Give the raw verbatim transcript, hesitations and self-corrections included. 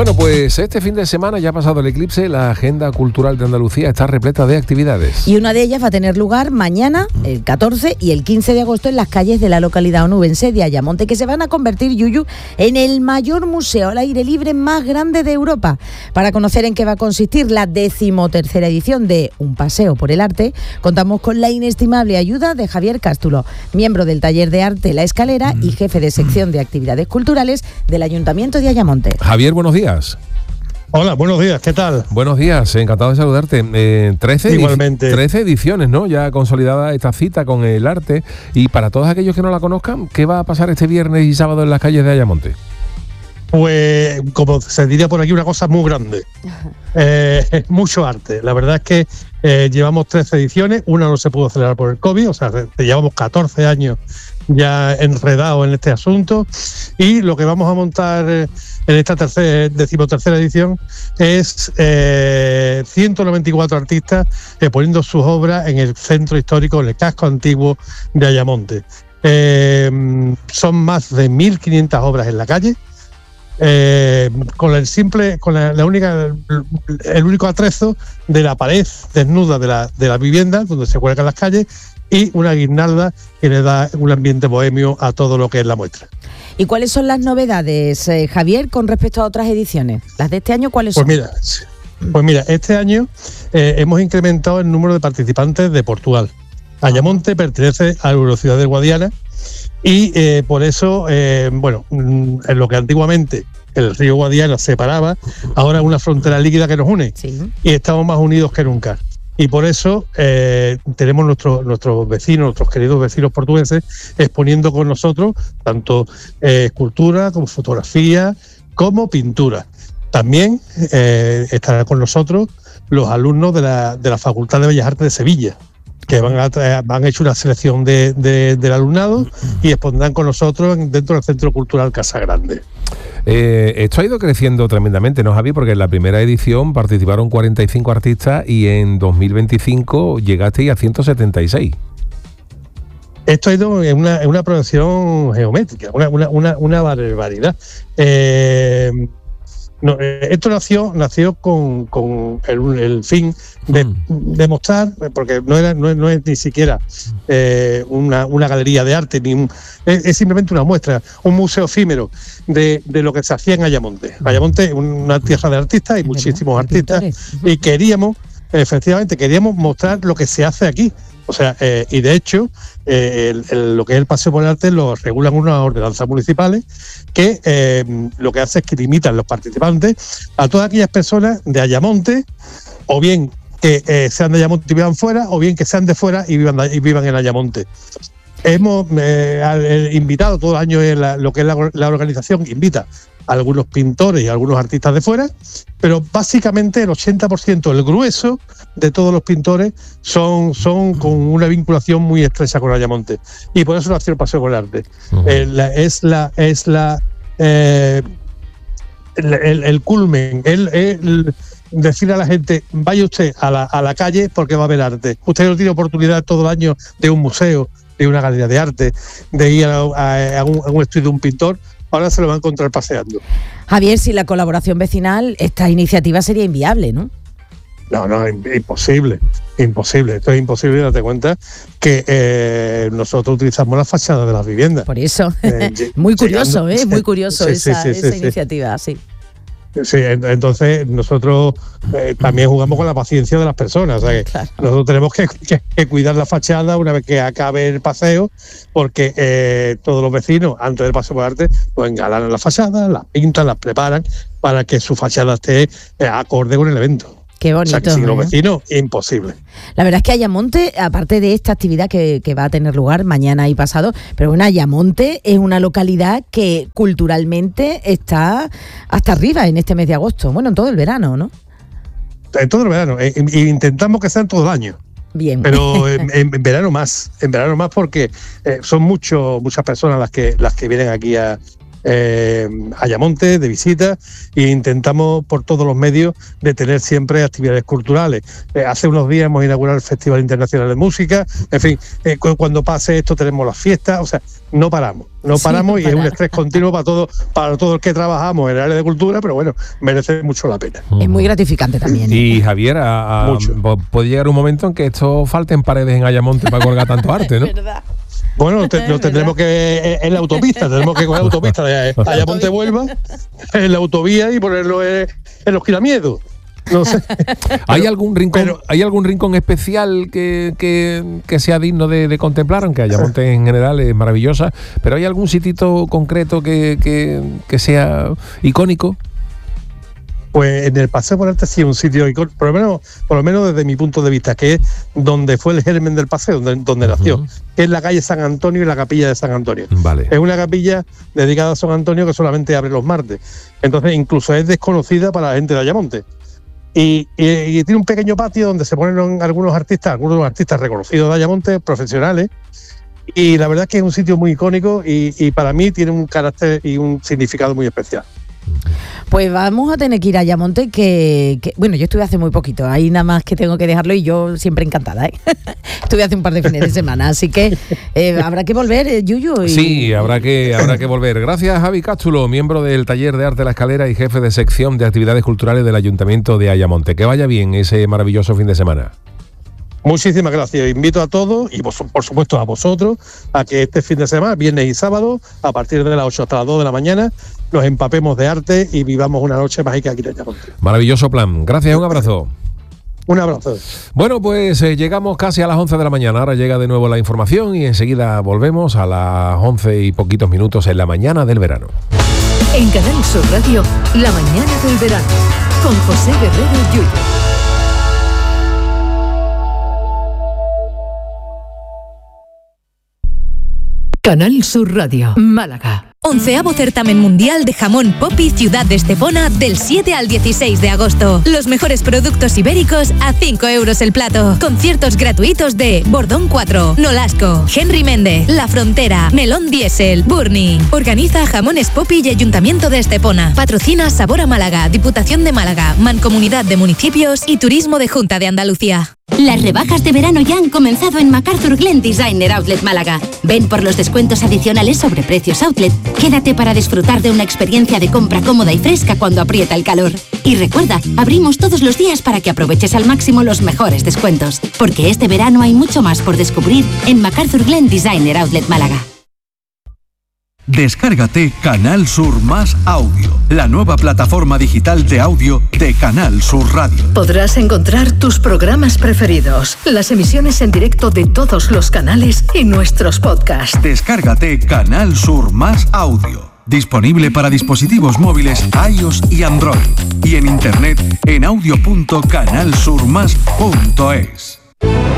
Bueno, pues este fin de semana, ya ha pasado el eclipse, la agenda cultural de Andalucía está repleta de actividades. Y una de ellas va a tener lugar mañana, el catorce y el quince de agosto, en las calles de la localidad onubense de Ayamonte, que se van a convertir, Yuyu, en el mayor museo al aire libre más grande de Europa. Para conocer en qué va a consistir la decimotercera edición de Un paseo por el arte, contamos con la inestimable ayuda de Javier Cástulo, miembro del taller de arte La Escalera y jefe de sección de actividades culturales del Ayuntamiento de Ayamonte. Javier, buenos días. Hola, buenos días, ¿qué tal? Buenos días, encantado de saludarte. Eh, trece, Igualmente. trece ediciones, ¿no? Ya consolidada esta cita con el arte. Y para todos aquellos que no la conozcan, ¿qué va a pasar este viernes y sábado en las calles de Ayamonte? Pues, como se diría por aquí, una cosa muy grande. Eh, mucho arte. La verdad es que eh, llevamos trece ediciones, una no se pudo celebrar por el COVID, o sea, llevamos catorce años ya enredados en este asunto, y lo que vamos a montar en esta tercera, decimotercera edición es eh, ciento noventa y cuatro artistas eh, poniendo sus obras en el centro histórico, en el casco antiguo de Ayamonte. Eh, son más de mil quinientas obras en la calle. Eh, con el simple, con la, la única, el único atrezo de la pared desnuda de la, de la vivienda donde se cuelgan las calles y una guirnalda que le da un ambiente bohemio a todo lo que es la muestra. ¿Y cuáles son las novedades, eh, Javier, con respecto a otras ediciones? ¿Las de este año cuáles son? Pues mira, pues mira este año eh, hemos incrementado el número de participantes de Portugal. Ayamonte pertenece a la Eurociudad de Guadiana. Y eh, por eso, eh, bueno, en lo que antiguamente el río Guadiana separaba, ahora es una frontera líquida que nos une. Sí. Y estamos más unidos que nunca. Y por eso eh, tenemos nuestros nuestros vecinos, nuestros queridos vecinos portugueses, exponiendo con nosotros tanto eh, escultura como fotografía, como pintura. También eh, estarán con nosotros los alumnos de la, de la Facultad de Bellas Artes de Sevilla, que van a, van a hecho una selección de, de, del alumnado y expondrán con nosotros dentro del Centro Cultural Casa Grande. Eh, esto ha ido creciendo tremendamente, ¿no, Javi? Porque en la primera edición participaron cuarenta y cinco artistas y en dos mil veinticinco llegasteis a ciento setenta y seis. Esto ha ido en una, en una progresión geométrica, una, una, una, una barbaridad. Eh, No, esto nació nació con, con el, el fin de demostrar, porque no era no, no es ni siquiera eh, una, una galería de arte, ni un, es, es simplemente una muestra, un museo efímero de, de lo que se hacía en Ayamonte. Ayamonte es una tierra de artistas, hay muchísimos artistas, y queríamos, efectivamente, queríamos mostrar lo que se hace aquí. O sea, eh, y de hecho, eh, el, el, lo que es el paseo por el arte lo regulan unas ordenanzas municipales que eh, lo que hace es que limitan los participantes a todas aquellas personas de Ayamonte, o bien que eh, sean de Ayamonte y vivan fuera, o bien que sean de fuera y vivan, y vivan en Ayamonte. Hemos eh, invitado todo el año, en la, lo que es la, la organización, invita a algunos pintores y a algunos artistas de fuera, pero básicamente el ochenta por ciento, el grueso de todos los pintores son, son con una vinculación muy estrecha con Ayamonte, y por eso nació el Paseo por el Arte. Uh-huh. eh, la, es la es la eh, el, el, el culmen, el, el decir a la gente, vaya usted a la, a la calle porque va a haber arte. Usted no tiene oportunidad todo el año de un museo, de una galería de arte, de ir a, a, a, un, a un estudio de un pintor. Ahora se lo va a encontrar paseando. Javier, sin la colaboración vecinal, esta iniciativa sería inviable, ¿no? No, no, imposible, imposible. Esto es imposible, date cuenta que eh, nosotros utilizamos la fachada de las viviendas. Por eso, eh, muy curioso, ¿eh? Muy curioso sí, esa, sí, sí, esa sí, iniciativa, sí. Sí, entonces nosotros eh, también jugamos con la paciencia de las personas. O sea que claro. Nosotros tenemos que, que, que cuidar la fachada una vez que acabe el paseo, porque eh, todos los vecinos, antes del paseo por arte, pues engalanan las fachadas, las pintan, las preparan para que su fachada esté eh, acorde con el evento. Qué bonito. O sea, que sin los vecinos, imposible. La verdad es que Ayamonte, aparte de esta actividad que, que va a tener lugar mañana y pasado, pero bueno, Ayamonte es una localidad que culturalmente está hasta arriba en este mes de agosto. Bueno, en todo el verano, ¿no? En todo el verano. E, e intentamos que sea todo el año. Bien. Pero en, en verano más. En verano más porque eh, son mucho, muchas personas las que, las que vienen aquí a... Eh, Ayamonte de visita, e intentamos por todos los medios de tener siempre actividades culturales. Eh, hace unos días hemos inaugurado el Festival Internacional de Música, en fin, eh, cu- cuando pase esto tenemos las fiestas, o sea, no paramos, no paramos sí, no y es un estrés continuo para todos para todos los que trabajamos en el área de cultura, pero bueno, merece mucho la pena. Es muy gratificante también. Y Javier, a, a, puede llegar un momento en que esto falten paredes en Ayamonte para colgar tanto arte, ¿no? ¿Verdad? Bueno, te, lo tendremos que en la autopista, tenemos que coger la autopista de Ayamonte Huelva, en la autovía y ponerlo en, en los Quilamiedos. No sé. ¿Hay algún rincón, pero, ¿hay algún rincón especial que, que, que sea digno de, de contemplar? Aunque Ayamonte en general es maravillosa, pero ¿hay algún sitito concreto que, que, que sea icónico? Pues en el Paseo por Arte sí es un sitio icónico, por lo menos, por lo menos desde mi punto de vista, que es donde fue el germen del paseo, donde, donde uh-huh. nació, que es la calle San Antonio y la capilla de San Antonio. Vale. Es una capilla dedicada a San Antonio que solamente abre los martes. Entonces incluso es desconocida para la gente de Ayamonte. Y, y, y tiene un pequeño patio donde se ponen algunos artistas, algunos artistas reconocidos de Ayamonte, profesionales, y la verdad es que es un sitio muy icónico y, y para mí tiene un carácter y un significado muy especial. Pues vamos a tener que ir a Ayamonte, que, que bueno, yo estuve hace muy poquito, ahí nada más que tengo que dejarlo y yo siempre encantada, ¿eh? Estuve hace un par de fines de semana, así que eh, habrá que volver, eh, Yuyu. Y... Sí, habrá que, habrá que volver. Gracias, Javi Cástulo, miembro del Taller de Arte La Escalera y jefe de sección de actividades culturales del Ayuntamiento de Ayamonte. Que vaya bien ese maravilloso fin de semana. Muchísimas gracias. Invito a todos y vos, por supuesto a vosotros a que este fin de semana, viernes y sábado, a partir de las ocho hasta las dos de la mañana, nos empapemos de arte y vivamos una noche mágica aquí en Ayamonte. Maravilloso plan. Gracias, un abrazo. Un abrazo. Bueno, pues eh, llegamos casi a las once de la mañana. Ahora llega de nuevo la información y enseguida volvemos a las once y poquitos minutos en la mañana del verano. En Canal Sur Radio, la mañana del verano, con José Guerrero Yuyu. Canal Sur Radio, Málaga. Onceavo Certamen Mundial de Jamón Popi Ciudad de Estepona del siete al dieciséis de agosto. Los mejores productos ibéricos a cinco euros el plato. Conciertos gratuitos de Bordón cuatro, Nolasco, Henry Méndez, La Frontera, Melón Diesel, Burni. Organiza Jamones Popi y Ayuntamiento de Estepona. Patrocina Sabor a Málaga, Diputación de Málaga, Mancomunidad de Municipios y Turismo de Junta de Andalucía. Las rebajas de verano ya han comenzado en MacArthur Glen Designer Outlet Málaga. Ven por los descuentos adicionales sobre precios outlet. Quédate para disfrutar de una experiencia de compra cómoda y fresca cuando aprieta el calor. Y recuerda, abrimos todos los días para que aproveches al máximo los mejores descuentos. Porque este verano hay mucho más por descubrir en MacArthur Glen Designer Outlet Málaga. Descárgate Canal Sur Más Audio, la nueva plataforma digital de audio de Canal Sur Radio. Podrás encontrar tus programas preferidos, las emisiones en directo de todos los canales y nuestros podcasts. Descárgate Canal Sur Más Audio, disponible para dispositivos móviles iOS y Android, y en internet en audio punto canal sur más punto es.